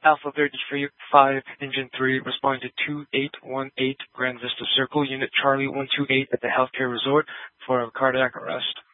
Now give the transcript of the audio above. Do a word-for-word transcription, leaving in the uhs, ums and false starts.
Alpha thirty-five, Engine three, responding to two eight one eight Grand Vista Circle, Unit Charlie one two eight at the healthcare resort for a cardiac arrest.